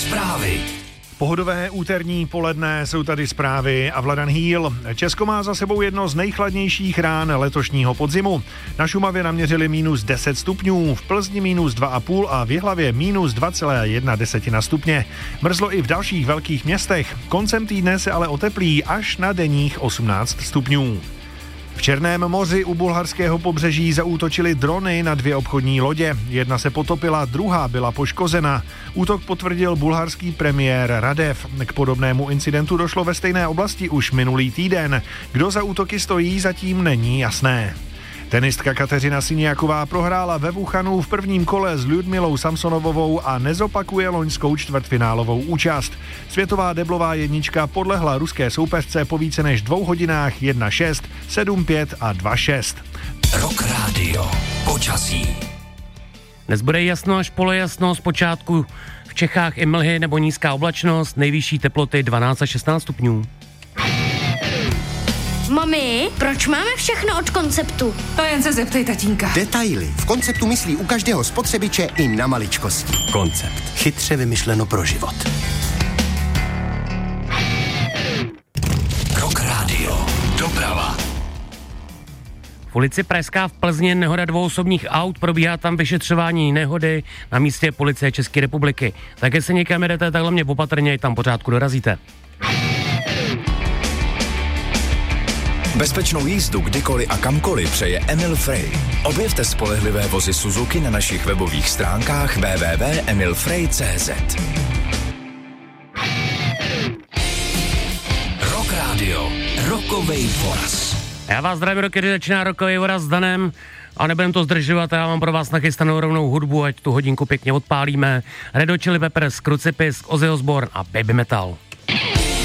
Zprávy. Pohodové úterní poledne, jsou tady zprávy a Vladan Hýl. Česko má za sebou jedno z nejchladnějších rán letošního podzimu. Na Šumavě naměřili minus 10 stupňů, v Plzni minus 2,5 a v Jihlavě minus 2,1 stupně. Mrzlo i v dalších velkých městech. Koncem týdne se ale oteplí až na denních 18 stupňů. V Černém moři u bulharského pobřeží zaútočily drony na 2 obchodní lodě. Jedna se potopila, druhá byla poškozena. Útok potvrdil bulharský premiér Radev. K podobnému incidentu došlo ve stejné oblasti už minulý týden. Kdo za útoky stojí, zatím není jasné. Tenistka Kateřina Siniaková prohrála ve Wuhanu v prvním kole s Ľudmilou Samsonovovou a nezopakuje loňskou čtvrtfinálovou účast. Světová deblová jednička podlehla ruské soupeřce po více než 2 hodinách 1:6, 7:5 a 2:6. Rock Radio. Počasí. Dnes bude jasno až polojasno, zpočátku v Čechách i mlhy nebo nízká oblačnost, nejvyšší teploty 12 až 16 stupňů. Mami, proč máme všechno od Konceptu? To jen se zeptej tatínka. Detaily. V Konceptu myslí u každého spotřebiče i na maličkosti. Koncept. Chytře vymyšleno pro život. Rock Radio. Doprava. V ulici Pražská v Plzni nehoda 2 osobních aut, probíhá tam vyšetřování nehody na místě policie České republiky. Tak jestli někam jedete, tak hlavně opatrně, tam pořádku dorazíte. Bezpečnou jízdu kdykoliv a kamkoliv přeje Emil Frey. Objevte spolehlivé vozy Suzuki na našich webových stránkách www.emilfrey.cz. Rock Radio. Rockovej voraz. Já vás zdravím, rokeři, začíná Rockovej voraz s Danem a nebudem to zdržovat, já mám pro vás nachystanou rovnou hudbu, ať tu hodinku pěkně odpálíme. Red Hot Chili Peppers, Crucifix, Ozzy Osbourne a Baby Metal.